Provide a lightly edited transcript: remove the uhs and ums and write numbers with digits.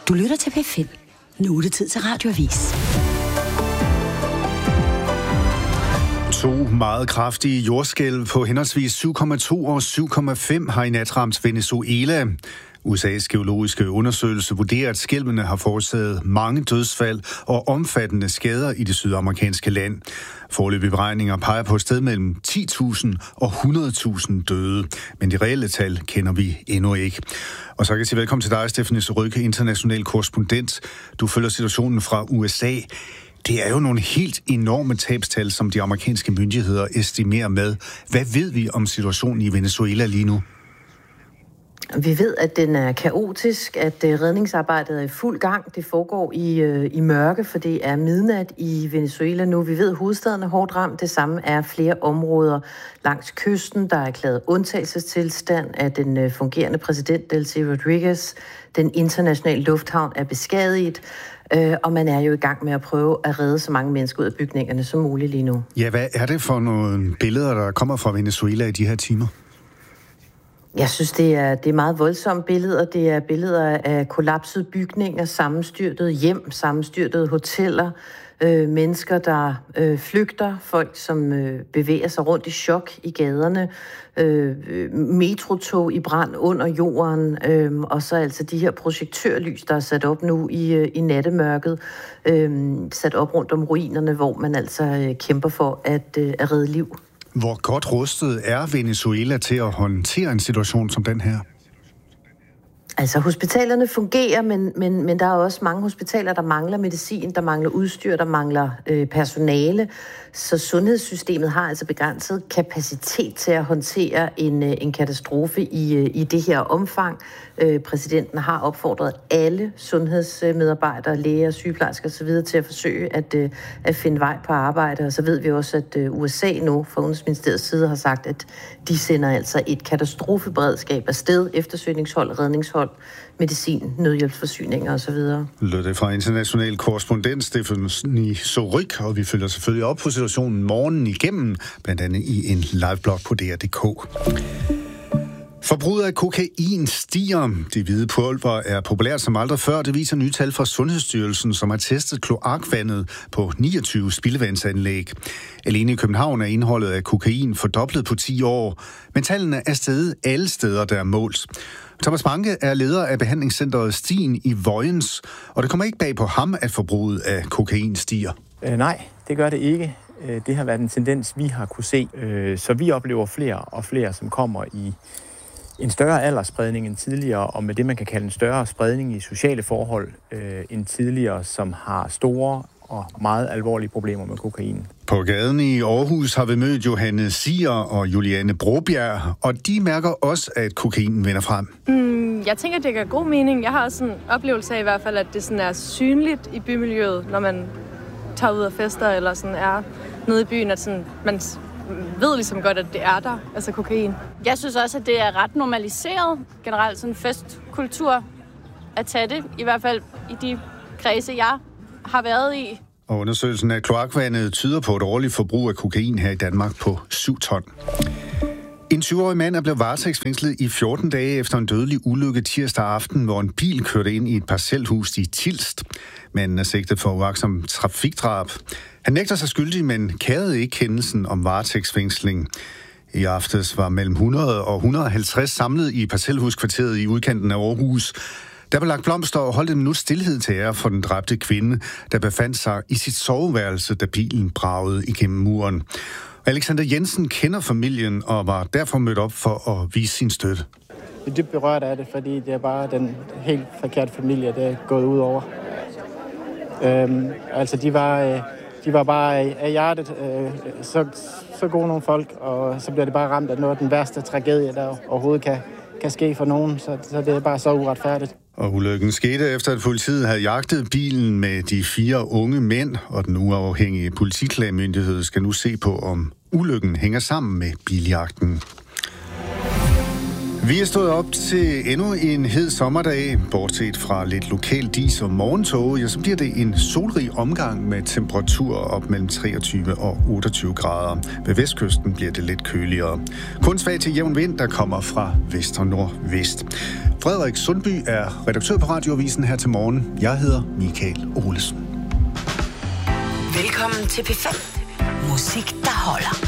Du lytter til P5. Nu er det tid til Radioavis. 2 meget kraftige jordskælv på henholdsvis 7,2 og 7,5 har i nat ramt Venezuela. USA's geologiske undersøgelse vurderer, at skælvene har forårsaget mange dødsfald og omfattende skader i det sydamerikanske land. Foreløbige beregninger peger på et sted mellem 10.000 og 100.000 døde, men de reelle tal kender vi endnu ikke. Og så kan jeg sige velkommen til dig, Stephanie Sorryke, international korrespondent. Du følger situationen fra USA. Det er jo nogle helt enorme tabstal, som de amerikanske myndigheder estimerer med. Hvad ved vi om situationen i Venezuela lige nu? Vi ved, at den er kaotisk, at redningsarbejdet er i fuld gang. Det foregår i mørke, for det er midnat i Venezuela nu. Vi ved, at hovedstaden er hårdt ramt. Det samme er flere områder langs kysten. Der er erklæret undtagelsestilstand af den fungerende præsident, Delcy Rodriguez. Den internationale lufthavn er beskadiget, og man er jo i gang med at prøve at redde så mange mennesker ud af bygningerne som muligt lige nu. Ja, hvad er det for nogle billeder, der kommer fra Venezuela i de her timer? Jeg synes, det er meget voldsomme billeder. Det er billeder af kollapsede bygninger, sammenstyrtede hjem, sammenstyrtede hoteller, mennesker, der flygter, folk, som bevæger sig rundt i chok i gaderne, metrotog i brand under jorden, og så altså de her projektørlys, der er sat op nu i nattemørket, sat op rundt om ruinerne, hvor man altså kæmper for at redde liv. Hvor godt rustet er Venezuela til at håndtere en situation som den her? Altså, hospitalerne fungerer, men der er også mange hospitaler, der mangler medicin, der mangler udstyr, der mangler personale. Så sundhedssystemet har altså begrænset kapacitet til at håndtere en katastrofe i det her omfang. Præsidenten har opfordret alle sundhedsmedarbejdere, læger, sygeplejersker osv. til at forsøge at finde vej på arbejde. Og så ved vi også, at USA nu fra Udenrigsministeriets side har sagt, at de sender altså et katastrofeberedskab afsted, eftersøgningshold, redningshold, medicin, nødhjælpsforsyninger osv. Lød det fra international korrespondent Stephanie Sorryke, og vi følger selvfølgelig op på situationen morgenen igennem, blandt andet i en liveblog på DR.dk. Forbruget af kokain stiger. Det hvide pulver er populært som aldrig før. Det viser nye tal fra Sundhedsstyrelsen, som har testet kloakvandet på 29 spildevandsanlæg. Alene i København er indholdet af kokain fordoblet på 10 år, men tallene er steget alle steder, der er målt. Thomas Banke er leder af behandlingscenteret Stien i Vojens, og det kommer ikke bag på ham, at forbruget af kokain stiger. Nej, det gør det ikke. Det har været en tendens, vi har kunne se. Så vi oplever flere og flere, som kommer i en større aldersspredning end tidligere, og med det, man kan kalde en større spredning i sociale forhold end tidligere, som har store og meget alvorlige problemer med kokain. På gaden i Aarhus har vi mødt Johanne Siger og Juliane Brobjerg, og de mærker også, at kokainen vender frem. Jeg tænker, det gør god mening. Jeg har også en oplevelse af i hvert fald, at det sådan er synligt i bymiljøet, når man tager ud og fester eller sådan er nede i byen, at sådan, man ved ligesom godt, at det er der, altså kokain. Jeg synes også, at det er ret normaliseret, generelt sådan festkultur, at tage det, i hvert fald i de kredse, jeg har været i. Og undersøgelsen af kloakvandet tyder på et årligt forbrug af kokain her i Danmark på 7 ton. En 20-årig mand er blevet varetægtsfængslet i 14 dage efter en dødelig ulykke tirsdag aften, hvor en bil kørte ind i et parcelhus i Tilst. Manden er sigtet for uagtsom trafikdrab. Han nægter sig skyldig, men kærede ikke kendelsen om varetægtsfængsling. I aftes var mellem 100 og 150 samlet i parcelhuskvarteret i udkanten af Aarhus. Der blev lagt blomster og holdt en minut stilhed til ære for den dræbte kvinde, der befandt sig i sit soveværelse, da bilen bragede igennem muren. Alexander Jensen kender familien og var derfor mødt op for at vise sin støtte. Jeg er dybt berørt af det, fordi det er bare den helt forkerte familie, der er gået ud over. Altså, de var bare af hjertet så gode nogle folk, og så bliver det bare ramt af noget af den værste tragedie, der overhovedet kan ske for nogen. Så det er bare så uretfærdigt. Og ulykken skete efter, at politiet havde jagtet bilen med de 4 unge mænd, og den uafhængige politiklagemyndighed skal nu se på, om ulykken hænger sammen med biljagten. Vi er stået op til endnu en hed sommerdag. Bortset fra lidt lokal dis og morgentåge, ja, så bliver det en solrig omgang med temperaturer op mellem 23 og 28 grader. Ved vestkysten bliver det lidt køligere. Kun svag til jævn vind, der kommer fra vest og nordvest. Frederik Sundby er redaktør på Radioavisen her til morgen. Jeg hedder Michael Olesen. Velkommen til P5. Musik, der holder.